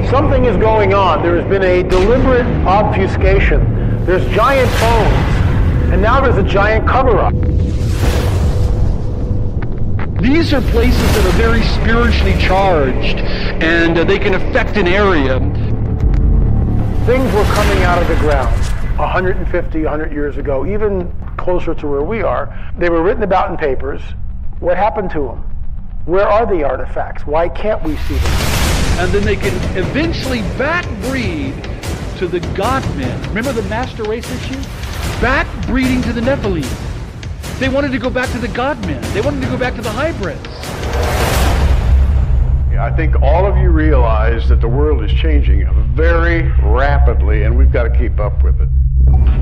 Something is going on. There has been a deliberate obfuscation. There's giant phones, and now there's a giant cover-up. These are places that are very spiritually charged, and they can affect an area. Things were coming out of the ground 150, 100 years ago, even closer to where we are. They were written about in papers. What happened to them? Where are the artifacts? Why can't we see them? And then they can eventually backbreed to the God-men. Remember the master race issue? Backbreeding to the Nephilim. They wanted to go back to the God-men. They wanted to go back to the hybrids. I think all of you realize that the world is changing very rapidly, and we've got to keep up with it.